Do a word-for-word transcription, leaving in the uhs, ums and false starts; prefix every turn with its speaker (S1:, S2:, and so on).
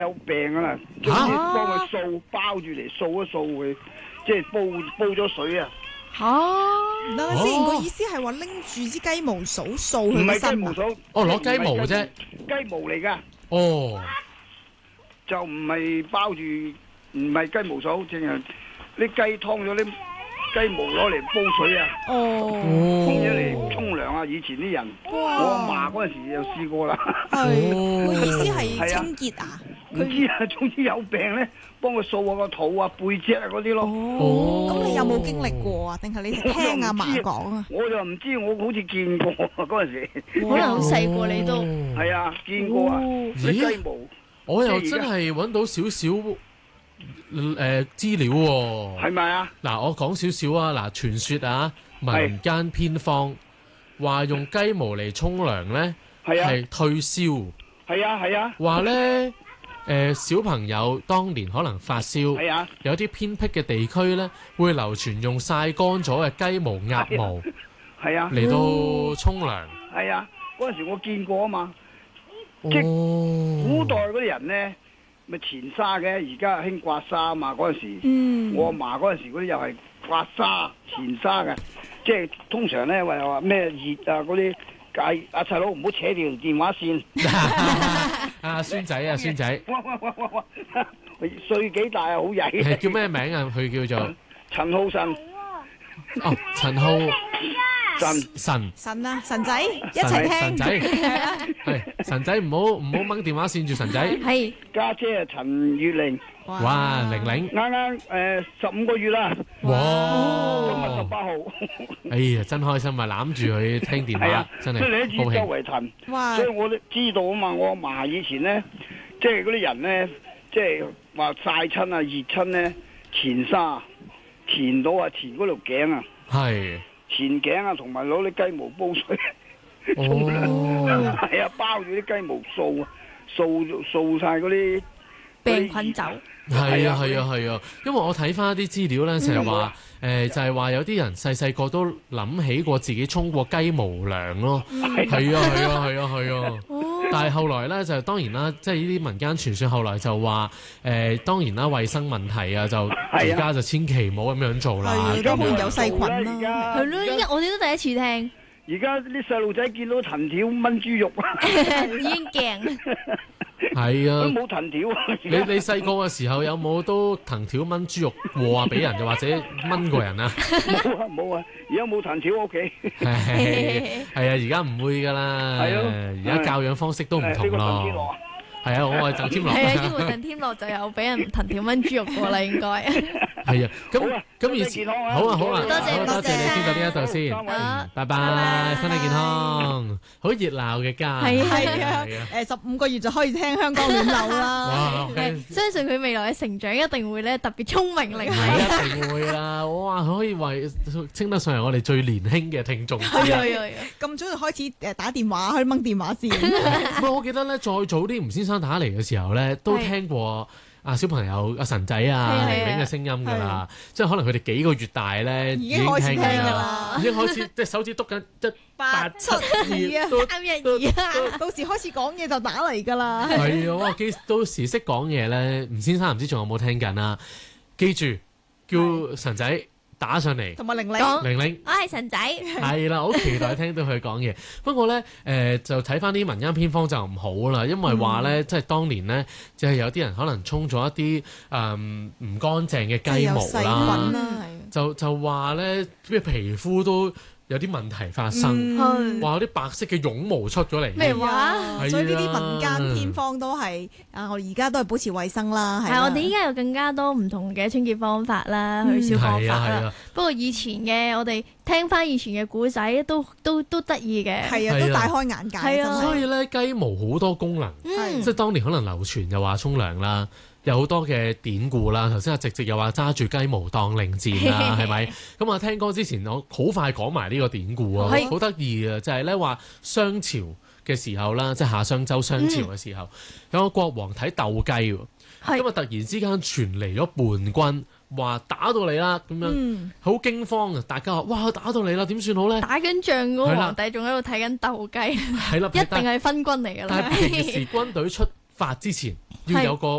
S1: 有病噶啦，總之幫佢掃包住嚟掃一掃佢，即係煲煲咗水啊！
S2: 哦，
S3: 等陣先，個意思係話拎住支雞毛掃掃
S1: 唔
S3: 佢個身啊？
S1: 係雞毛掃，
S4: 哦，攞雞毛啫。
S1: 雞毛嚟噶，
S4: 哦，
S1: 就唔係包住，唔係雞毛掃，淨係啲雞劏咗啲雞毛攞嚟煲水啊！
S3: 哦，
S1: 沖咗嚟沖涼啊！以前啲人，我阿嫲嗰陣時就試過啦。
S3: 係
S4: 哦
S3: 個意思係
S1: 係啊
S3: 清潔啊？
S1: 唔知啊，總之有病咧，幫佢掃下個肚啊、背脊啊嗰啲咯。
S3: 哦，咁你有冇經歷過啊？定係你聽阿嫲講啊？
S1: 我就唔知，我好似見過嗰陣時。
S2: 可能好細個你都
S1: 係啊，見過啊，啲雞毛。
S4: 我又真係揾到少少誒資料喎。
S1: 係咪啊？
S4: 嗱，我講少少啊。嗱，傳說啊，民間偏方話用雞毛嚟沖涼咧，
S1: 係啊，
S4: 係退燒。
S1: 係啊，係啊。
S4: 話咧誒小朋友當年可能發燒，
S1: 係啊，
S4: 有啲偏僻嘅地區咧會流傳用曬乾咗嘅雞毛、鴨毛
S1: 係啊，
S4: 嚟到沖涼。
S1: 係啊，嗰陣時我見過啊嘛。
S4: 即
S1: 係古代嗰啲人咧，咪前沙嘅，而家興刮痧啊嘛。嗰陣時，
S3: 嗯，
S1: 我阿嫲嗰陣時嗰啲又係刮痧前沙嘅，即係通常咧話話咩熱啊嗰啲，介阿細佬唔好扯條電話線。
S4: 啊，孫仔啊，孫仔，
S1: 哇哇哇哇哇！歲幾大啊，好曳。
S4: 係叫咩名啊？佢叫做
S1: 陳浩神。
S4: 哦，陳浩
S1: 神
S4: 神
S3: 神啊，神仔一齊聽。
S4: 神仔係神仔，唔好唔好掹電話線住神仔。
S2: 係
S1: 家姐啊，陳月玲。
S4: 哇，玲玲
S1: 啱啱誒十五個月啦。
S4: 哇！
S1: 今日十八號。
S4: 哎呀，真開心啊！攬住佢聽電話，真係
S1: 即係你一
S4: 高
S1: 次周
S4: 興。
S1: 圍騰。
S3: 哇！
S1: 所以我都知道啊嘛，我阿嫲以前咧，即係嗰啲人咧，即係話曬親啊、熱親咧，前沙、前到啊、前嗰條頸啊、
S4: 係
S1: 前頸啊，同埋攞啲雞毛煲水沖涼，
S4: 哦，
S1: 係啊，包住啲雞毛掃啊，掃掃晒嗰啲
S2: 病菌走。
S4: 係啊，係啊，係啊，因為我睇翻啲資料咧，成日話誒就係話有啲人細細個都諗起過自己沖過雞毛涼咯。係啊，係啊，係啊，係啊。但係後來咧就當然啦，即係呢啲民間傳說，後來就話誒當然啦，衞生問題啊，就而家就千祈唔好咁樣做啦。
S3: 係而家會有細菌
S1: 而
S3: 啦。
S1: 家
S2: 係咯，依家我哋都第一次聽，
S1: 而家啲細路仔見到藤條炆豬肉啊，
S2: 已經驚。
S4: 係啊。
S1: 都冇藤條啊！
S4: 你你細個嘅時候有冇都藤條炆豬肉和啊俾人，又或者炆過人啊？
S1: 冇啊冇啊，而家冇藤條屋企。
S4: 係係啊，而家唔會噶啦。
S1: 係咯
S4: 而家教養方式都唔同
S1: 呢個鄧天樂
S4: 咯
S1: 啊。
S4: 係啊，我係鄧天樂。
S2: 係啊，因為鄧天樂就有俾人藤條炆豬肉過啦，應該。
S4: 係啊，咁
S1: 好啊
S4: 咁
S1: 身體
S4: 以前
S1: 健康啊
S4: 好啊好啊，
S2: 多謝
S4: 好多謝你
S2: 多謝
S4: 傾到呢一度先，
S1: 三位
S4: 嗯拜
S2: 拜
S4: 拜，
S2: 拜
S4: 身體健康，好熱鬧嘅家，
S2: 係啊
S3: 係啊，誒十五個月就可以聽香港亂流啦。
S4: 哇，
S2: 係相信佢未來嘅成長一定會咧特別聰明伶
S4: 係
S2: 俐。
S4: 一定會啦，哇，佢可以為稱得上係我哋最年輕嘅聽眾之一。
S2: 係啊係啊係啊
S3: 咁早就開始誒打電話，去掹電話線。
S4: 唔係，我記得咧，再早啲吳先生打嚟嘅時候咧，都
S2: 係
S4: 聽過啊小朋友阿神仔
S2: 係
S4: 啊
S2: 啊
S4: 玲玲嘅聲音㗎啦，即係可能佢哋幾個月大咧
S3: 已經開始聽㗎
S4: 㗎
S3: 啦
S4: 已經開始即係手指篤緊一
S3: 八七二啊，
S4: 都
S2: 三一二啊！
S3: 到時開始講嘢就打嚟㗎啦。
S4: 係啊，哇！記到時識講嘢咧，吳先生唔知仲有冇聽緊啊？記住叫神仔打上嚟，
S3: 同埋玲玲，
S2: 講
S4: 玲玲。
S2: 我係神仔，
S4: 係啦，好期待聽到佢講嘢。不過呢，誒、呃、就睇翻啲民間偏方就唔好啦，因為話呢，即係當年呢，就係、有啲人可能沖咗一啲誒唔乾淨嘅雞毛
S3: 有細
S4: 啦，
S3: 菌啦，係。
S4: 就就話呢，啲皮膚都有啲問題發生，
S3: 嗯
S4: 話有啲白色嘅絨毛出咗嚟。
S2: 咩話？
S4: 係啊
S3: 所以呢啲民間偏方都係啊，我哋而家都係保持衞生啦。
S2: 係我哋依家有更加多唔同嘅清潔方法啦，去消防法啦
S4: 係啊係啊。
S2: 不過以前嘅我哋聽翻以前嘅古仔都都都得意嘅。
S3: 係啊，
S4: 係啊
S3: 都大開眼界
S2: 係啊
S3: 真係。
S4: 所以呢，雞毛好多功能。
S2: 嗯
S4: 即係當年可能流傳又話沖涼啦，有好多嘅典故啦。頭先阿直直又話揸住雞毛當令箭啦，係咪？咁啊聽歌之前，我好快講埋呢個典故啊，
S2: 係
S4: 好得意啊！就係咧話商朝嘅時候啦，即係夏商周商朝嘅時候，有個國王睇鬥雞喎，
S2: 係
S4: 咁啊突然之間傳嚟咗叛軍，話打到你啦，咁樣
S3: 嗯，
S4: 好驚慌啊！大家話：哇，打到你啦，點算好咧？
S2: 打緊仗嗰個
S4: 係啦
S2: 皇帝仲喺度睇緊鬥雞，
S4: 係啦，
S2: 一定係分軍嚟㗎啦。
S4: 但係平時軍隊出發之前要有個